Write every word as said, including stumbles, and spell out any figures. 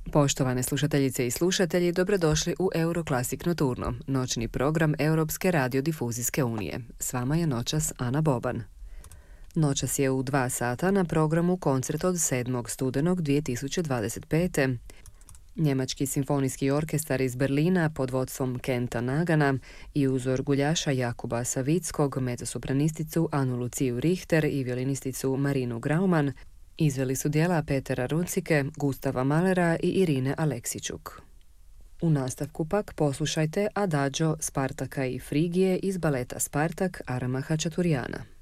Poštovane slušateljice i slušatelji, dobrodošli u Euroclassic Nocturno, noćni program Europske radiodifuzijske unije. S vama je noćas Ana Boban. Noćas je u dva sata na programu koncert od sedmog studenog dvije tisuće dvadeset pete. Njemački simfonijski orkestar iz Berlina pod vodstvom Kenta Nagana i uz orguljaša Jakuba Savickog, mezzosopranisticu Anu Luciju Richter i violinisticu Marinu Grauman izveli su djela Petera Runcike, Gustava Mahlera i Irine Aleksićuk. U nastavku pak poslušajte Adagio Spartaka i Frigije iz baleta Spartak Arama Hačaturijana.